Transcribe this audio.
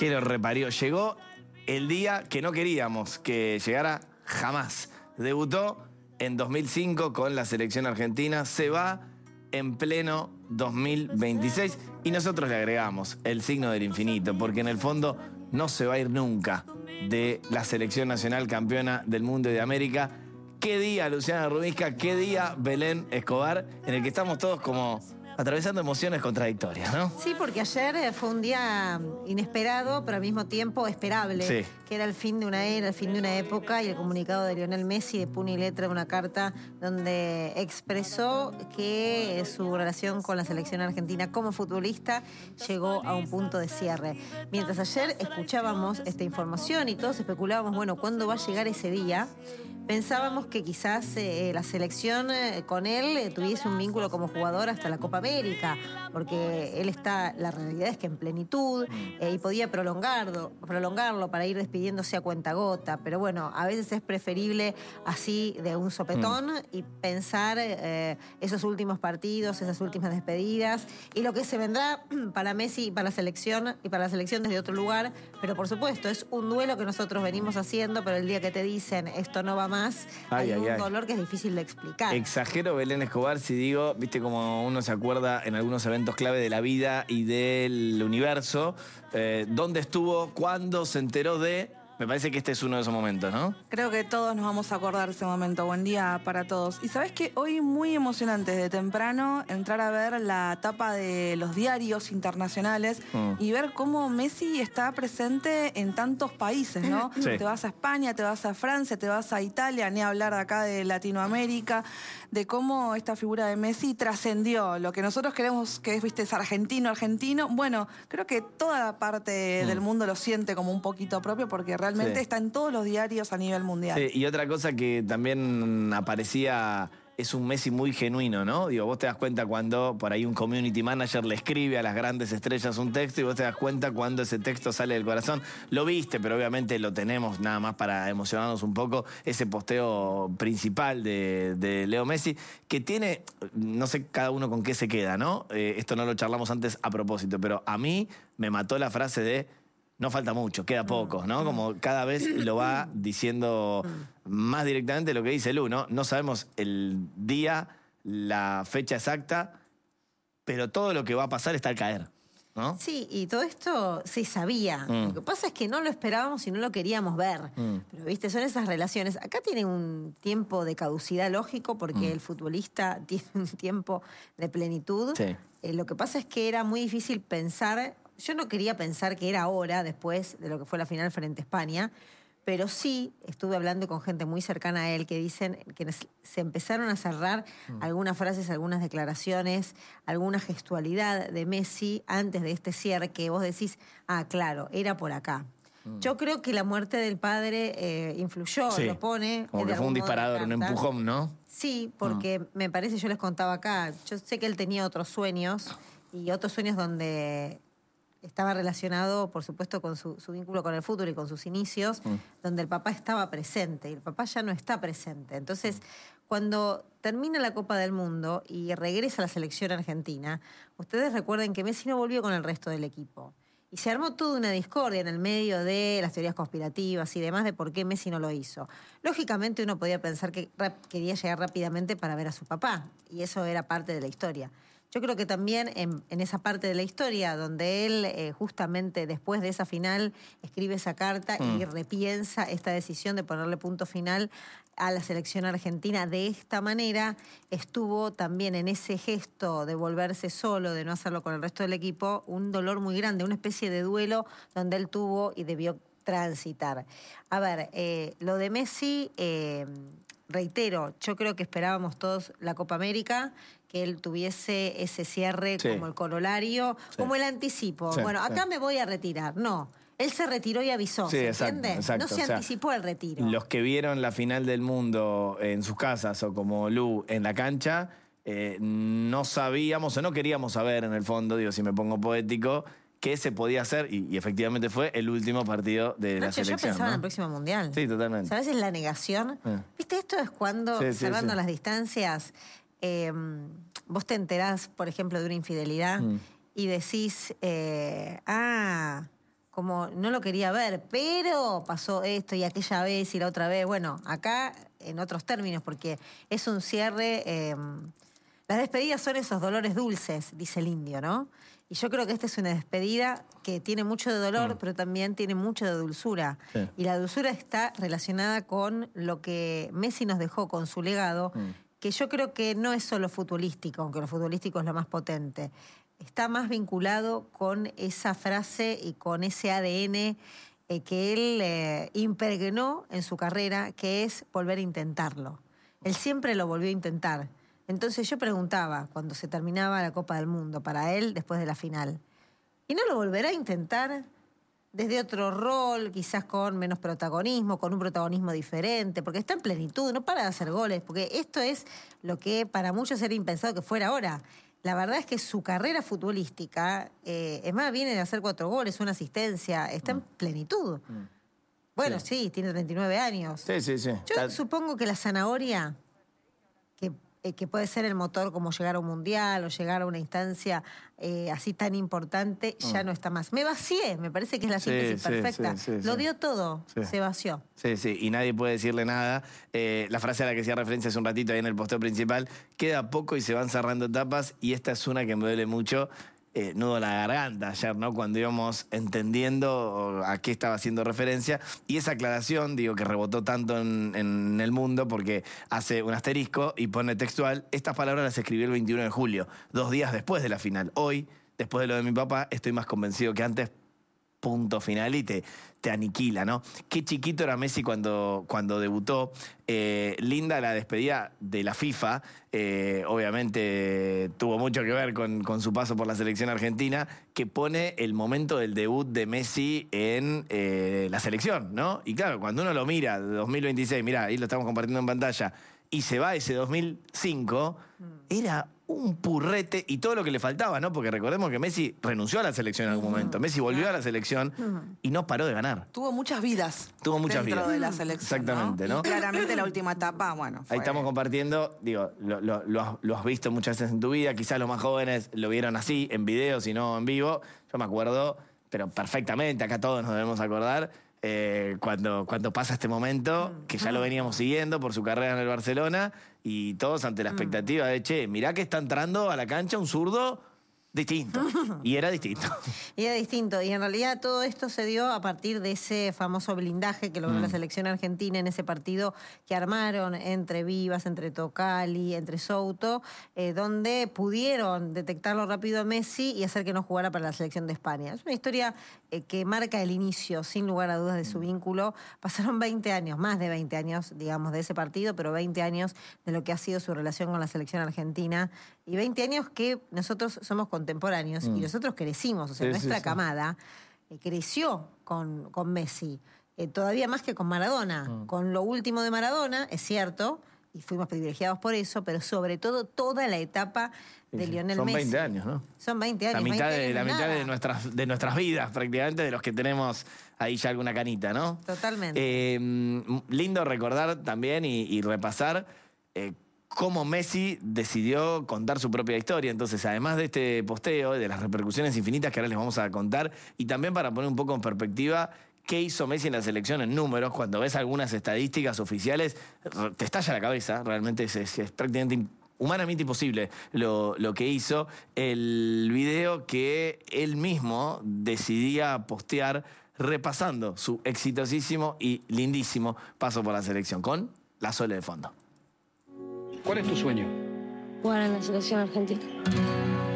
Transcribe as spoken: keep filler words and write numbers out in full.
Que lo reparió. Llegó el día que no queríamos que llegara jamás. Debutó en dos mil cinco con la selección argentina. Se va en pleno dos mil veintiséis. Y nosotros le agregamos el signo del infinito, porque en el fondo no se va a ir nunca de la selección nacional campeona del mundo y de América. Qué día, Luciana Rubinska, qué día, Belén Escobar, en el que estamos todos como atravesando emociones contradictorias, ¿no? Sí, porque ayer fue un día inesperado, pero al mismo tiempo esperable. Sí. Que era el fin de una era, el fin de una época, y el comunicado de Lionel Messi de puño y letra de una carta donde expresó que su relación con la selección argentina como futbolista llegó a un punto de cierre. Mientras ayer escuchábamos esta información y todos especulábamos, bueno, ¿cuándo va a llegar ese día? Pensábamos que quizás eh, la selección eh, con él eh, tuviese un vínculo como jugador hasta la Copa América, porque él está, la realidad es que en plenitud, eh, y podía prolongarlo, prolongarlo para ir despidiéndose a cuentagota, pero bueno, a veces es preferible así de un sopetón mm. y pensar eh, esos últimos partidos, esas últimas despedidas, y lo que se vendrá para Messi y para la selección, y para la selección desde otro lugar, pero por supuesto es un duelo que nosotros venimos haciendo, pero el día que te dicen esto no va más, ay, hay ay, un ay. dolor que es difícil de explicar. Exagero, Belén Escobar, si digo, viste como uno se acuerda en algunos eventos clave de la vida y del universo, eh, dónde estuvo, cuándo se enteró de... Me parece que este es uno de esos momentos, ¿no? Creo que todos nos vamos a acordar de ese momento. Buen día para todos. Y sabés que hoy muy emocionante desde temprano entrar a ver la tapa de los diarios internacionales mm. y ver cómo Messi está presente en tantos países, ¿no? Sí. Te vas a España, te vas a Francia, te vas a Italia, ni hablar de acá de Latinoamérica, de cómo esta figura de Messi trascendió lo que nosotros queremos que es, viste, es argentino, argentino. Bueno, creo que toda parte mm. del mundo lo siente como un poquito propio, porque realmente sí. está en todos los diarios a nivel mundial. Sí, y otra cosa que también aparecía, es un Messi muy genuino, ¿no? Digo, vos te das cuenta cuando por ahí un community manager le escribe a las grandes estrellas un texto y vos te das cuenta cuando ese texto sale del corazón. Lo viste, pero obviamente lo tenemos nada más para emocionarnos un poco, ese posteo principal de, de Leo Messi, que tiene, no sé cada uno con qué se queda, ¿no? Eh, esto no lo charlamos antes a propósito, pero a mí me mató la frase de no falta mucho, queda poco, ¿no? Como cada vez lo va diciendo más directamente lo que dice Lu, ¿no? No sabemos el día, la fecha exacta, pero todo lo que va a pasar está al caer, ¿no? Sí, y todo esto se sabía. Mm. Lo que pasa es que no lo esperábamos y no lo queríamos ver. Mm. Pero, viste, son esas relaciones. Acá tiene un tiempo de caducidad lógico, porque mm. el futbolista tiene un tiempo de plenitud. Sí. Eh, lo que pasa es que era muy difícil pensar... Yo no quería pensar que era ahora, después de lo que fue la final frente a España, pero sí estuve hablando con gente muy cercana a él que dicen que se empezaron a cerrar mm. algunas frases, algunas declaraciones, alguna gestualidad de Messi antes de este cierre que vos decís, ah, claro, era por acá. Mm. Yo creo que la muerte del padre eh, influyó, sí. lo pone... Como que fue un disparador, un empujón, ¿no? Sí, porque mm. me parece, yo les contaba acá, yo sé que él tenía otros sueños, y otros sueños donde... Estaba relacionado, por supuesto, con su, su vínculo con el fútbol y con sus inicios, mm. donde el papá estaba presente, y el papá ya no está presente. Entonces, mm. cuando termina la Copa del Mundo y regresa a la selección argentina, ustedes recuerden que Messi no volvió con el resto del equipo. Y se armó toda una discordia en el medio de las teorías conspirativas y demás de por qué Messi no lo hizo. Lógicamente uno podía pensar que quería llegar rápidamente para ver a su papá, y eso era parte de la historia. Yo creo que también en, en esa parte de la historia donde él eh, justamente después de esa final escribe esa carta mm. y repiensa esta decisión de ponerle punto final a la selección argentina de esta manera, estuvo también en ese gesto de volverse solo, de no hacerlo con el resto del equipo, un dolor muy grande, una especie de duelo donde él tuvo y debió transitar. A ver, eh, lo de Messi... Eh, Reitero, yo creo que esperábamos todos la Copa América, que él tuviese ese cierre sí. como el corolario, sí. como el anticipo. Sí, bueno, acá sí. me voy a retirar. No, él se retiró y avisó, sí, ¿se exacto, entiende? Exacto. No se o sea, anticipó el retiro. Los que vieron la final del mundo en sus casas o como Lu en la cancha, eh, no sabíamos o no queríamos saber en el fondo, digo, si me pongo poético, qué se podía hacer, y, y efectivamente fue el último partido de Nacho, la selección. Yo pensaba ¿no? en el próximo Mundial. Sí, totalmente. ¿Sabes? Es la negación. Eh. ¿Viste? Esto es cuando, sí, cerrando sí, sí. las distancias, eh, vos te enterás, por ejemplo, de una infidelidad mm. y decís, eh, ah, como no lo quería ver, pero pasó esto y aquella vez y la otra vez. Bueno, acá en otros términos, porque es un cierre... Eh, las despedidas son esos dolores dulces, dice el indio, ¿no? Y yo creo que esta es una despedida que tiene mucho de dolor, mm. pero también tiene mucho de dulzura. Sí. Y la dulzura está relacionada con lo que Messi nos dejó, con su legado, mm. que yo creo que no es solo futbolístico, aunque lo futbolístico es lo más potente. Está más vinculado con esa frase y con ese A D N eh, que él eh, impregnó en su carrera, que es volver a intentarlo. Él siempre lo volvió a intentar. Entonces yo preguntaba, cuando se terminaba la Copa del Mundo, para él, después de la final, ¿y no lo volverá a intentar desde otro rol, quizás con menos protagonismo, con un protagonismo diferente? Porque está en plenitud, no para de hacer goles, porque esto es lo que para muchos era impensado que fuera ahora. La verdad es que su carrera futbolística, eh, es más, viene de hacer cuatro goles, una asistencia, está mm. en plenitud. Mm. Bueno, sí. sí, tiene treinta y nueve años. Sí, sí, sí. Yo Tal... supongo que la zanahoria... que que puede ser el motor como llegar a un mundial o llegar a una instancia eh, así tan importante, mm. ya no está más. Me vacié, me parece que es la síntesis sí, perfecta. Sí, sí, Lo sí. dio todo, sí. se vació. Sí, sí, y nadie puede decirle nada. Eh, la frase a la que hacía referencia hace un ratito ahí en el posteo principal, queda poco y se van cerrando etapas, y esta es una que me duele mucho. Eh, nudo a la garganta ayer, ¿no? Cuando íbamos entendiendo a qué estaba haciendo referencia. Y esa aclaración, digo, que rebotó tanto en, en el mundo, porque hace un asterisco y pone textual, estas palabras las escribió el veintiuno de julio, dos días después de la final. Hoy, después de lo de mi papá, estoy más convencido que antes. Punto final, y te, te aniquila, ¿no? Qué chiquito era Messi cuando, cuando debutó. Eh, linda la despedida de la FIFA. Eh, obviamente tuvo mucho que ver con, con su paso por la selección argentina, que pone el momento del debut de Messi en eh, la selección, ¿no? Y claro, cuando uno lo mira, dos mil veintiséis, mirá, ahí lo estamos compartiendo en pantalla, y se va ese dos mil cinco, mm. era un purrete y todo lo que le faltaba, ¿no? Porque recordemos que Messi renunció a la selección en algún momento. Messi volvió a la selección y no paró de ganar. Tuvo muchas vidas. Tuvo muchas dentro vidas. de la selección. Exactamente, ¿no? Y claramente la última etapa, bueno. Fue... Ahí estamos compartiendo, digo, lo, lo, lo, has, lo has visto muchas veces en tu vida. Quizás los más jóvenes lo vieron así, en video, si no en vivo. Yo me acuerdo, pero perfectamente, acá todos nos debemos acordar. Eh, cuando, cuando pasa este momento, que ya lo veníamos siguiendo por su carrera en el Barcelona, y todos ante la expectativa de, che, mirá que está entrando a la cancha un zurdo distinto. Y era distinto. Y era distinto. Y en realidad todo esto se dio a partir de ese famoso blindaje que logró mm. la selección argentina en ese partido que armaron entre Vivas, entre Tocali, entre Souto, eh, donde pudieron detectarlo rápido a Messi y hacer que no jugara para la selección de España. Es una historia eh, que marca el inicio, sin lugar a dudas, de su vínculo. Pasaron veinte años, más de veinte años, digamos, de ese partido, pero veinte años de lo que ha sido su relación con la selección argentina. Y veinte años que nosotros somos contemporáneos mm. y nosotros crecimos, o sea, sí, nuestra sí, sí. camada eh, creció con, con Messi, eh, todavía más que con Maradona. Mm. Con lo último de Maradona, es cierto, y fuimos privilegiados por eso, pero sobre todo toda la etapa de sí, Lionel Son Messi. Son veinte años, ¿no? Son veinte años. La mitad, veinte de, años la mitad nada. de, nuestras, de nuestras vidas, prácticamente, de los que tenemos ahí ya alguna canita, ¿no? Totalmente. Eh, lindo recordar también y, y repasar eh, cómo Messi decidió contar su propia historia. Entonces, además de este posteo, de las repercusiones infinitas que ahora les vamos a contar, y también para poner un poco en perspectiva qué hizo Messi en la selección en números, cuando ves algunas estadísticas oficiales, te estalla la cabeza, realmente es, es, es prácticamente humanamente imposible lo, lo que hizo. El video que él mismo decidía postear repasando su exitosísimo y lindísimo paso por la selección, con la Sole de fondo. ¿Cuál es tu sueño? Jugar en la selección argentina.